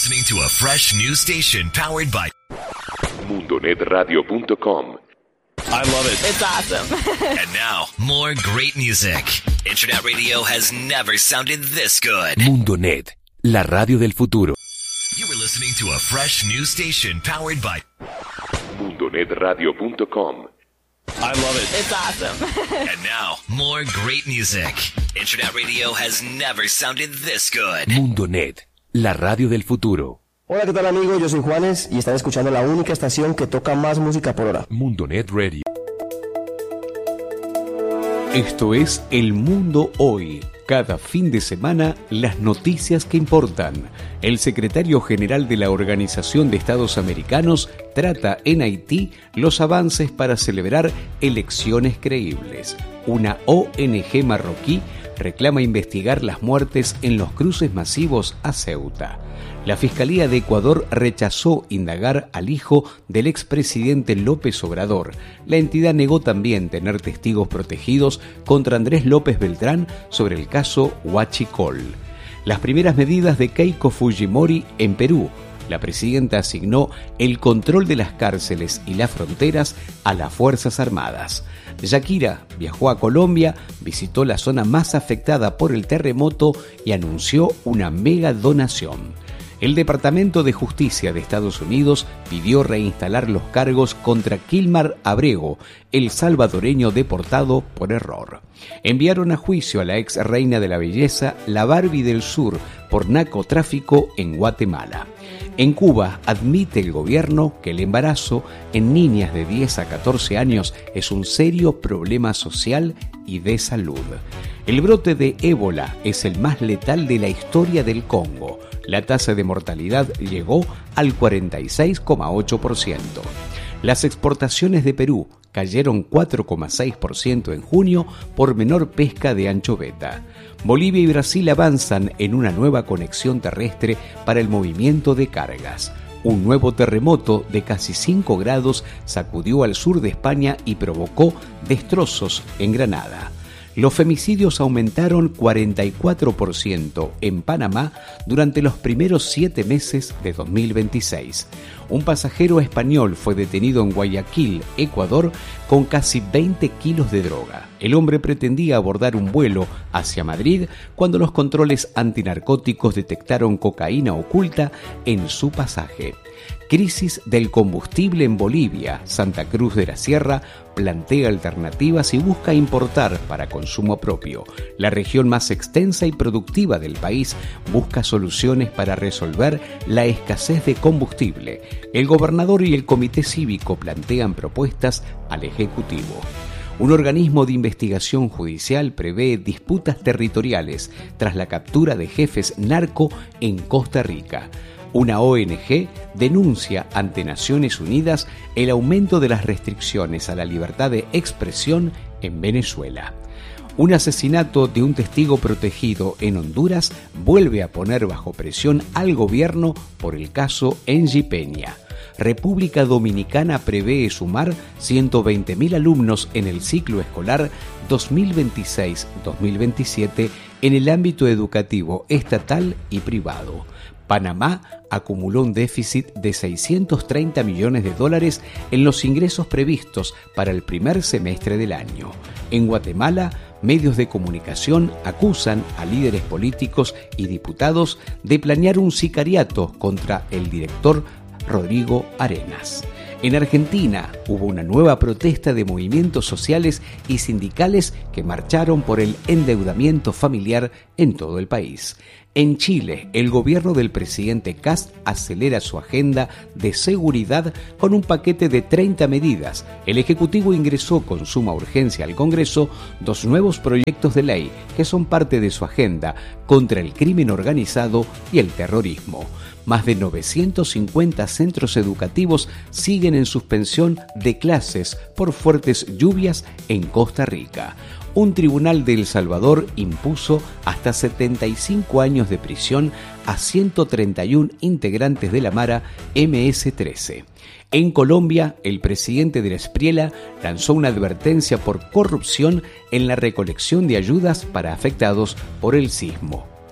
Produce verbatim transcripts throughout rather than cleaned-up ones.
listening to a fresh new station powered by mundo net radio punto com. I love it. It's awesome. And now, more great music. Internet radio has never sounded this good. MundoNet, la radio del futuro. You were listening to a fresh new station powered by mundo net radio punto com. I love it. It's awesome. And now, more great music. Internet radio has never sounded this good. MundoNet, la radio del futuro. Hola, ¿qué tal amigos? Yo soy Juanes y están escuchando la única estación que toca más música por hora. MundoNet Radio. Esto es El Mundo Hoy. Cada fin de semana, las noticias que importan. El secretario general de la Organización de Estados Americanos trata en Haití los avances para celebrar elecciones creíbles. Una O N G marroquí reclama investigar las muertes en los cruces masivos a Ceuta. La Fiscalía de Ecuador rechazó indagar al hijo del expresidente López Obrador. La entidad negó también tener testigos protegidos contra Andrés López Beltrán sobre el caso Huachicol. Las primeras medidas de Keiko Fujimori en Perú. La presidenta asignó el control de las cárceles y las fronteras a las Fuerzas Armadas. Shakira viajó a Colombia, visitó la zona más afectada por el terremoto y anunció una mega donación. El Departamento de Justicia de Estados Unidos pidió reinstalar los cargos contra Kilmar Abrego, el salvadoreño deportado por error. Enviaron a juicio a la ex reina de la belleza, la Barbie del Sur, por narcotráfico en Guatemala. En Cuba admite el gobierno que el embarazo en niñas de diez a catorce años es un serio problema social y de salud. El brote de ébola es el más letal de la historia del Congo. La tasa de mortalidad llegó al cuarenta y seis coma ocho por ciento. Las exportaciones de Perú cayeron cuatro coma seis por ciento en junio por menor pesca de anchoveta. Bolivia y Brasil avanzan en una nueva conexión terrestre para el movimiento de cargas. Un nuevo terremoto de casi cinco grados sacudió al sur de España y provocó destrozos en Granada. Los femicidios aumentaron cuarenta y cuatro por ciento en Panamá durante los primeros siete meses de dos mil veintiséis. Un pasajero español fue detenido en Guayaquil, Ecuador, con casi veinte kilos de droga. El hombre pretendía abordar un vuelo hacia Madrid cuando los controles antinarcóticos detectaron cocaína oculta en su pasaje. Crisis del combustible en Bolivia. Santa Cruz de la Sierra plantea alternativas y busca importar para consumo propio. La región más extensa y productiva del país busca soluciones para resolver la escasez de combustible. El gobernador y el comité cívico plantean propuestas al Ejecutivo. Un organismo de investigación judicial prevé disputas territoriales tras la captura de jefes narco en Costa Rica. Una O N G denuncia ante Naciones Unidas el aumento de las restricciones a la libertad de expresión en Venezuela. Un asesinato de un testigo protegido en Honduras vuelve a poner bajo presión al gobierno por el caso Engie Peña. República Dominicana prevé sumar ciento veinte mil alumnos en el ciclo escolar dos mil veintiséis dos mil veintisiete en el ámbito educativo estatal y privado. Panamá acumuló un déficit de seiscientos treinta millones de dólares en los ingresos previstos para el primer semestre del año. En Guatemala, medios de comunicación acusan a líderes políticos y diputados de planear un sicariato contra el director Rodrigo Arenas. En Argentina hubo una nueva protesta de movimientos sociales y sindicales que marcharon por el endeudamiento familiar en todo el país. En Chile, el gobierno del presidente Kast acelera su agenda de seguridad con un paquete de treinta medidas. El Ejecutivo ingresó con suma urgencia al Congreso dos nuevos proyectos de ley que son parte de su agenda contra el crimen organizado y el terrorismo. Más de novecientos cincuenta centros educativos siguen en suspensión de clases por fuertes lluvias en Costa Rica. Un tribunal de El Salvador impuso hasta setenta y cinco años de prisión a ciento treinta y uno integrantes de la Mara eme ese trece. En Colombia, el presidente de la Espriela lanzó una advertencia por corrupción en la recolección de ayudas para afectados por el sismo.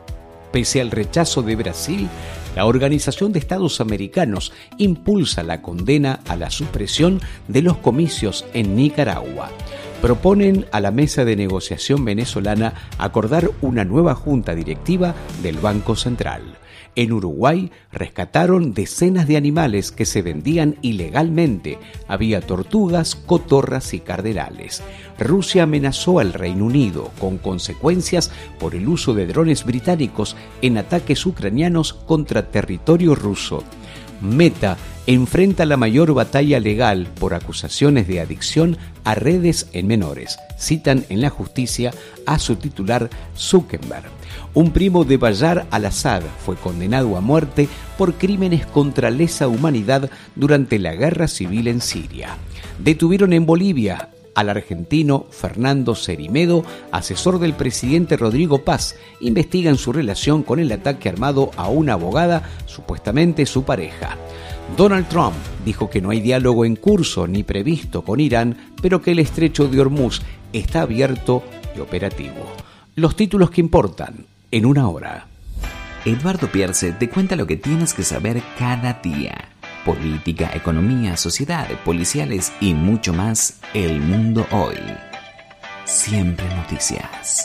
Pese al rechazo de Brasil, la Organización de Estados Americanos impulsa la condena a la supresión de los comicios en Nicaragua. Proponen a la mesa de negociación venezolana acordar una nueva junta directiva del Banco Central. En Uruguay rescataron decenas de animales que se vendían ilegalmente. Había tortugas, cotorras y cardenales. Rusia amenazó al Reino Unido con consecuencias por el uso de drones británicos en ataques ucranianos contra territorio ruso. Meta enfrenta la mayor batalla legal por acusaciones de adicción a redes en menores. Citan en la justicia a su titular Zuckerberg. Un primo de Bashar al-Assad fue condenado a muerte por crímenes contra lesa humanidad durante la guerra civil en Siria. Detuvieron en Bolivia al argentino Fernando Cerimedo, asesor del presidente Rodrigo Paz. Investigan su relación con el ataque armado a una abogada, supuestamente su pareja. Donald Trump dijo que no hay diálogo en curso ni previsto con Irán, pero que el estrecho de Hormuz está abierto y operativo. Los títulos que importan en una hora. Eduardo Pierce te cuenta lo que tienes que saber cada día. Política, economía, sociedad, policiales y mucho más. El mundo hoy. Siempre noticias.